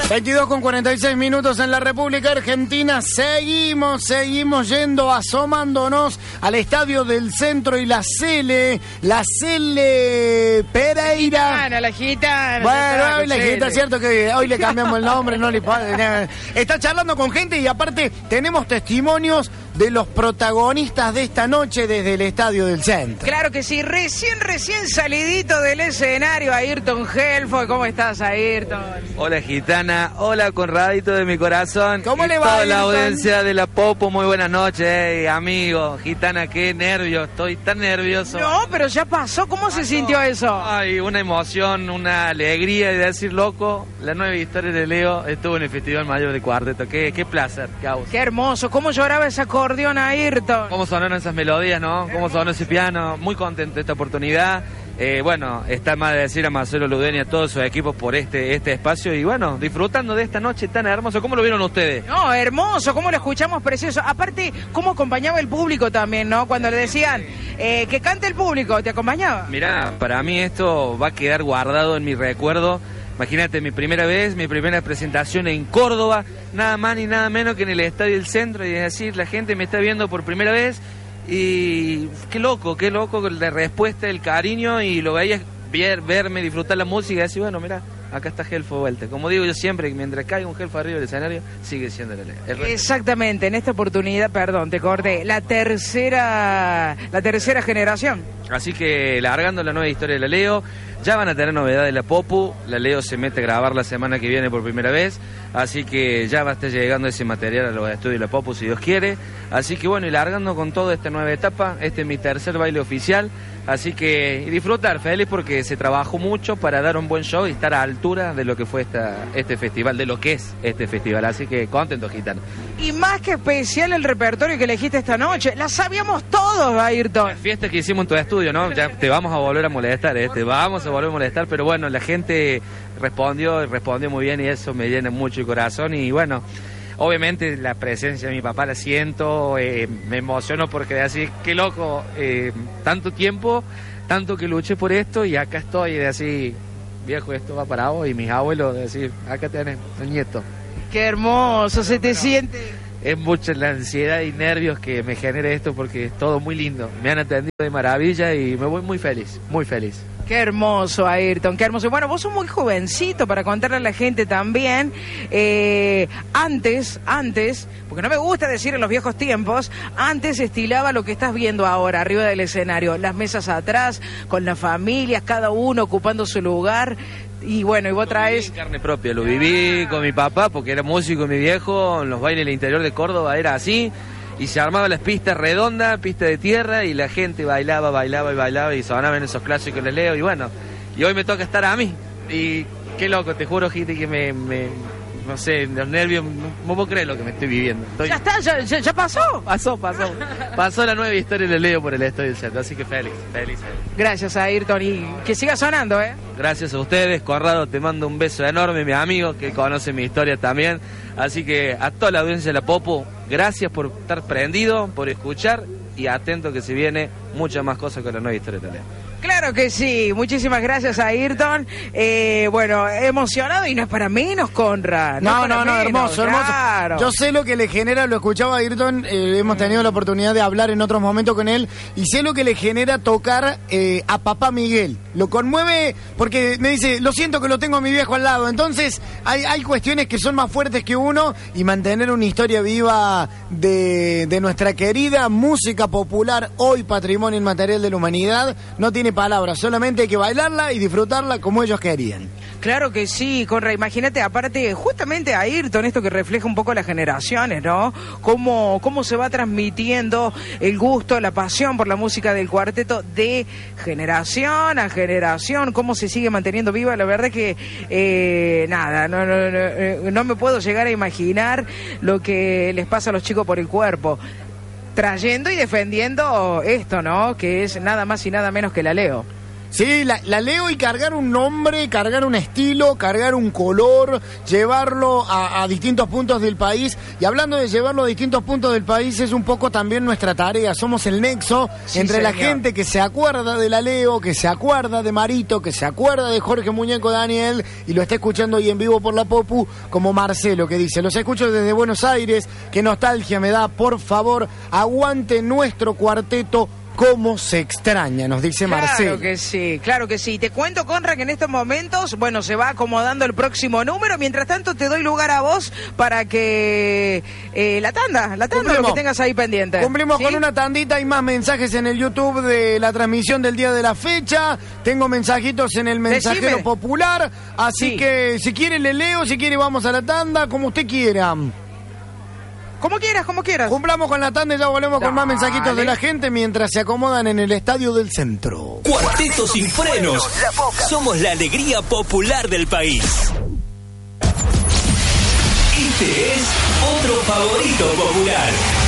22:46 en la República Argentina. Seguimos yendo, asomándonos al Estadio del Centro y la Cele Pereira. La gitana. Bueno, hoy la gitana, cierto que hoy le cambiamos el nombre, no le está charlando con gente y aparte tenemos testimonios de los protagonistas de esta noche desde el Estadio del Centro. Claro que sí, recién salidito del escenario, Ayrton Helfo. ¿Cómo estás, Ayrton? Hola, gitana. Hola, Conradito de mi corazón. ¿Cómo le va, toda Ayrton? La audiencia de la Popo, muy buenas noches, amigo. Gitana, qué nervios, estoy tan nervioso. No, pero ya pasó. ¿Cómo se sintió eso? Ay, una emoción, una alegría de decir, loco, la nueva historia de Leo estuvo en el Festival Mayor de Cuarteto. Qué placer, causa. Qué hermoso. ¿Cómo lloraba ese acordeón, Ayrton? Cómo sonaron esas melodías, ¿no? Cómo sonó ese piano. Muy contento de esta oportunidad. Bueno, está más de decir a Marcelo Ludén y a todo su equipo por este espacio y bueno, disfrutando de esta noche tan hermosa. ¿Cómo lo vieron ustedes? No, hermoso, cómo lo escuchamos, precioso. Aparte, cómo acompañaba el público también, ¿no? Cuando le decían que cante el público, ¿te acompañaba? Mirá, para mí esto va a quedar guardado en mi recuerdo. Imagínate, mi primera presentación en Córdoba, nada más ni nada menos que en el Estadio del Centro, y es decir, la gente me está viendo por primera vez. Y qué loco la respuesta, el cariño, y lo veías verme, disfrutar la música y decir, bueno, mira, acá está Helfo vuelta. Como digo yo siempre, que mientras caiga un Helfo arriba del escenario, sigue siendo el Exactamente, en esta oportunidad, perdón, te corté, la tercera generación. Así que largando la nueva historia de la Leo, ya van a tener novedades de la Popu. La Leo se mete a grabar la semana que viene por primera vez, así que ya va a estar llegando ese material a los estudios de la Popu si Dios quiere. Así que bueno, y largando con toda esta nueva etapa, este es mi tercer baile oficial, así que y disfrutar, feliz porque se trabajó mucho para dar un buen show y estar a altura de lo que fue este festival, de lo que es este festival, así que contento, gitano. Y más que especial el repertorio que elegiste esta noche, la sabíamos todos, Ayrton. La fiesta que hicimos en tu estudio, ¿no? Ya te vamos a volver a molestar, te vamos a volver a molestar, pero bueno, la gente respondió muy bien y eso me llena mucho el corazón y bueno, obviamente la presencia de mi papá la siento, me emociono porque así, qué loco, tanto tiempo, tanto que luché por esto y acá estoy, de así, viejo, esto va para vos, y mis abuelos, de decir, acá tenés, el nieto. Qué hermoso, se te siente. Es mucha la ansiedad y nervios que me genera esto porque es todo muy lindo, me han atendido de maravilla y me voy muy feliz, muy feliz. Qué hermoso, Ayrton, qué hermoso. Bueno, vos sos muy jovencito para contarle a la gente también. Antes, porque no me gusta decir en los viejos tiempos, antes estilaba lo que estás viendo ahora, arriba del escenario. Las mesas atrás, con las familias, cada uno ocupando su lugar. Y bueno, y vos traes... carne propia, lo viví con mi papá, porque era músico mi viejo, en los bailes del interior de Córdoba era así. Y se armaban las pistas redondas, pistas de tierra, y la gente bailaba y sonaban esos clásicos de Leo, y bueno, y hoy me toca estar a mí, y qué loco, te juro, gente, que no sé, los nervios, no puedo creer lo que me estoy viviendo. Ya está, ya pasó. Pasó la nueva historia de Leo por el Estadio del Centro, así que feliz. Gracias, Ayrton, y que siga sonando, Gracias a ustedes, Conrado, te mando un beso enorme, mi amigo, que conoce mi historia también. Así que a toda la audiencia de la Popo, gracias por estar prendido, por escuchar y atento que se viene muchas más cosas con la nueva historia de Leo. Claro que sí, muchísimas gracias, Ayrton. Bueno, emocionado y no es para menos, Conrad. No, hermoso. Yo sé lo que le genera, lo escuchaba Ayrton, hemos tenido la oportunidad de hablar en otros momentos con él, y sé lo que le genera tocar a Papá Miguel. Lo conmueve porque me dice, lo siento que lo tengo a mi viejo al lado. Entonces hay cuestiones que son más fuertes que uno, y mantener una historia viva de nuestra querida música popular, hoy patrimonio inmaterial de la humanidad, no tiene palabras, solamente hay que bailarla y disfrutarla como ellos querían. Claro que sí, Conrad, imagínate, aparte, justamente a Ayrton, esto que refleja un poco las generaciones, ¿no? Cómo se va transmitiendo el gusto, la pasión por la música del cuarteto de generación a generación, cómo se sigue manteniendo viva. La verdad que, no me puedo llegar a imaginar lo que les pasa a los chicos por el cuerpo, trayendo y defendiendo esto, ¿no? Que es nada más y nada menos que la Leo. Sí, la leo y cargar un nombre, cargar un estilo, cargar un color, llevarlo a distintos puntos del país. Y hablando de llevarlo a distintos puntos del país, es un poco también nuestra tarea. Somos el nexo entre la gente que se acuerda de la Leo, que se acuerda de Marito, que se acuerda de Jorge Muñeco Daniel y lo está escuchando hoy en vivo por la Popu, como Marcelo, que dice: los escucho desde Buenos Aires, qué nostalgia me da, por favor, aguante nuestro cuarteto. ¿Cómo se extraña? Nos dice Marcelo. Claro que sí. Te cuento, Conra, que en estos momentos, bueno, se va acomodando el próximo número. Mientras tanto, te doy lugar a vos para que la tanda, lo que tengas ahí pendiente. Cumplimos con una tandita. Hay más mensajes en el YouTube de la transmisión del día de la fecha. Tengo mensajitos en el mensajero popular. Así que, si quiere le leo, si quiere vamos a la tanda, como usted quiera. Como quieras. Cumplamos con la tanda y ya volvemos con más mensajitos de la gente mientras se acomodan en el Estadio del Centro. Cuarteto sin frenos. Somos la alegría popular del país. Este es otro favorito popular.